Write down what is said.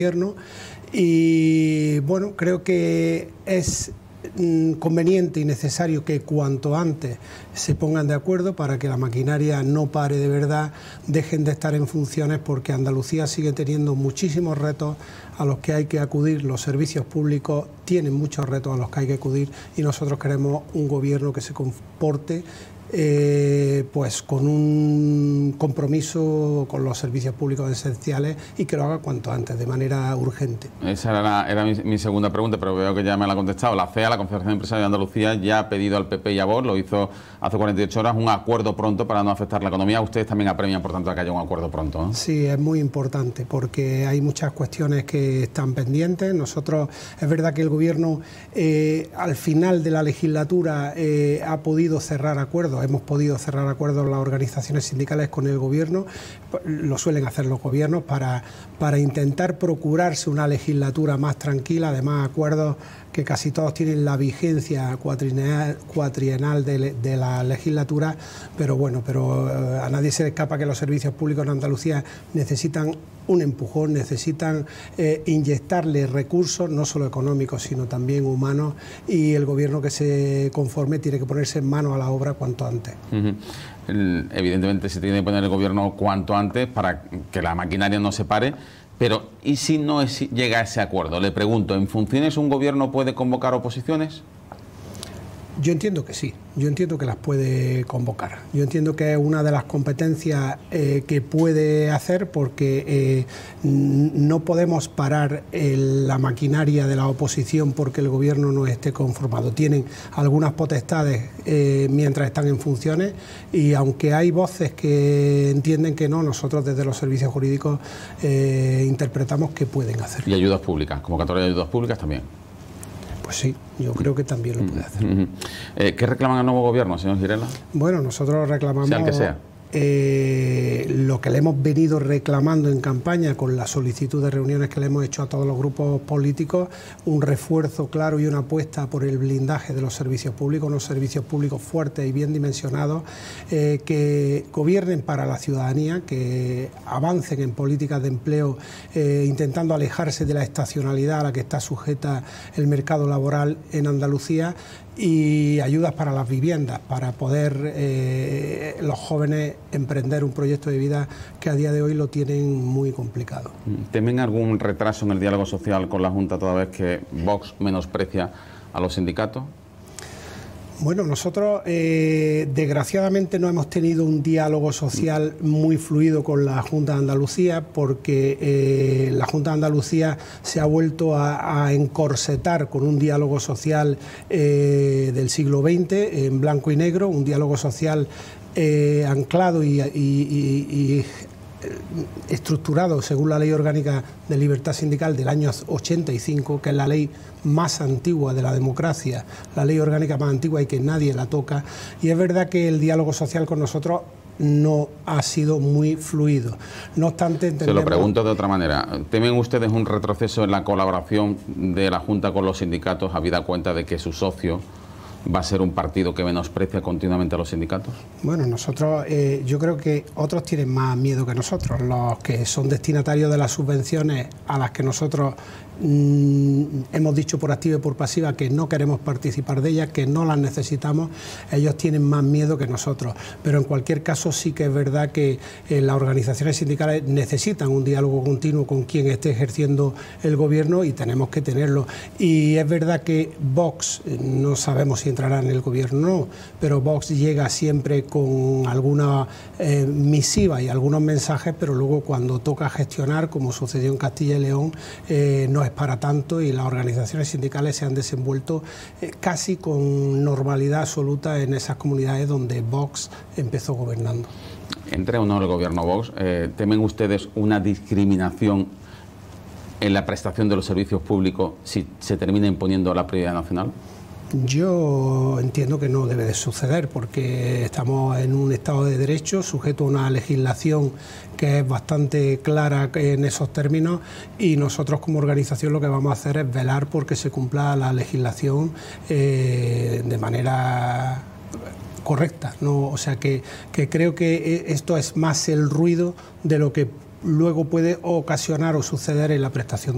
gobierno y bueno, creo que es conveniente y necesario que cuanto antes se pongan de acuerdo para que la maquinaria no pare de verdad, dejen de estar en funciones, porque Andalucía sigue teniendo muchísimos retos a los que hay que acudir, los servicios públicos tienen muchos retos a los que hay que acudir y nosotros queremos un gobierno que se comporte pues con un compromiso con los servicios públicos esenciales y que lo haga cuanto antes, de manera urgente. Esa era mi segunda pregunta, pero veo que ya me la ha contestado. La CEA, la Confederación Empresarial de Andalucía, ya ha pedido al PP y a Vox, lo hizo hace 48 horas, un acuerdo pronto para no afectar la economía. Ustedes también apremian, por tanto, a que haya un acuerdo pronto, ¿no? Sí, es muy importante porque hay muchas cuestiones que están pendientes. Nosotros, es verdad que el Gobierno al final de la legislatura ha podido cerrar acuerdos. Hemos podido cerrar acuerdos las organizaciones sindicales con el Gobierno, lo suelen hacer los gobiernos para intentar procurarse una legislatura más tranquila, además acuerdos que casi todos tienen la vigencia cuatrienal de la legislatura, pero bueno, a nadie se le escapa que los servicios públicos en Andalucía necesitan un empujón, necesitan inyectarle recursos, no solo económicos, sino también humanos, y el Gobierno que se conforme tiene que ponerse en mano a la obra cuanto antes. Evidentemente se tiene que poner el Gobierno cuanto antes para que la maquinaria no se pare. Pero, ¿y si no llega a ese acuerdo? Le pregunto, ¿en funciones un gobierno puede convocar oposiciones? Yo entiendo que sí, yo entiendo que las puede convocar. Yo entiendo que es una de las competencias que puede hacer, porque no podemos parar la maquinaria de la oposición porque el Gobierno no esté conformado. Tienen algunas potestades mientras están en funciones, y aunque hay voces que entienden que no, nosotros desde los servicios jurídicos interpretamos que pueden hacer. ¿Y ayudas públicas? ¿Convocatoria de ayudas públicas también? Pues sí, yo creo que también lo puede hacer. ¿Qué reclaman al nuevo Gobierno, señor Girela? Bueno, nosotros reclamamos... Sea el que sea. Lo que le hemos venido reclamando en campaña con la solicitud de reuniones que le hemos hecho a todos los grupos políticos, un refuerzo claro y una apuesta por el blindaje de los servicios públicos, unos servicios públicos fuertes y bien dimensionados, que gobiernen para la ciudadanía, que avancen en políticas de empleo, intentando alejarse de la estacionalidad a la que está sujeta el mercado laboral en Andalucía, y ayudas para las viviendas, para poder los jóvenes emprender un proyecto de vida que a día de hoy lo tienen muy complicado. ¿Temen algún retraso en el diálogo social con la Junta toda vez que Vox menosprecia a los sindicatos? Bueno, nosotros desgraciadamente no hemos tenido un diálogo social muy fluido con la Junta de Andalucía, porque la Junta de Andalucía se ha vuelto a encorsetar con un diálogo social del siglo XX, en blanco y negro, un diálogo social anclado y estructurado según la Ley Orgánica de Libertad Sindical del año 85, que es la ley más antigua de la democracia, la ley orgánica más antigua y que nadie la toca. Y es verdad que el diálogo social con nosotros no ha sido muy fluido. No obstante, entendemos... Se lo pregunto de otra manera. ¿Temen ustedes un retroceso en la colaboración de la Junta con los sindicatos, habida cuenta de que su socio va a ser un partido que menosprecia continuamente a los sindicatos? Bueno, nosotros, yo creo que otros tienen más miedo que nosotros, los que son destinatarios de las subvenciones a las que nosotros hemos dicho por activa y por pasiva que no queremos participar de ellas, que no las necesitamos. Ellos tienen más miedo que nosotros, pero en cualquier caso sí que es verdad que las organizaciones sindicales necesitan un diálogo continuo con quien esté ejerciendo el Gobierno, y tenemos que tenerlo. Y es verdad que Vox, no sabemos si entrará en el Gobierno o no, pero Vox llega siempre con alguna misiva y algunos mensajes, pero luego cuando toca gestionar, como sucedió en Castilla y León, no es para tanto, y las organizaciones sindicales se han desenvuelto casi con normalidad absoluta en esas comunidades donde Vox empezó gobernando. Entre o no el Gobierno Vox, ¿temen ustedes una discriminación en la prestación de los servicios públicos si se termina imponiendo la prioridad nacional? Yo entiendo que no debe de suceder, porque estamos en un Estado de Derecho sujeto a una legislación que es bastante clara en esos términos, y nosotros como organización lo que vamos a hacer es velar porque se cumpla la legislación de manera correcta, ¿no? O sea que creo que esto es más el ruido de lo que luego puede ocasionar o suceder en la prestación.